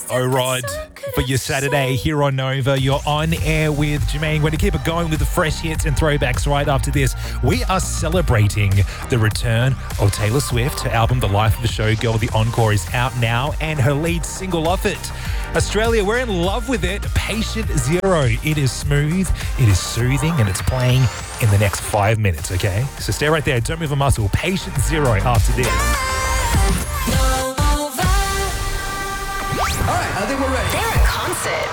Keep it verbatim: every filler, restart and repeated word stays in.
O-Rod for your Saturday here on Nova. You're on air with Jermaine. We're going to keep it going with the fresh hits and throwbacks right after this. We are celebrating the return of Taylor Swift. Her album, The Life of a Showgirl, The Encore, is out now, and her lead single off it, Australia, we're in love with it. Patient Zero. It is smooth, it is soothing, and it's playing in the next five minutes, okay? So stay right there. Don't move a muscle. Patient Zero after this. All right, I think we're ready. They're in concert.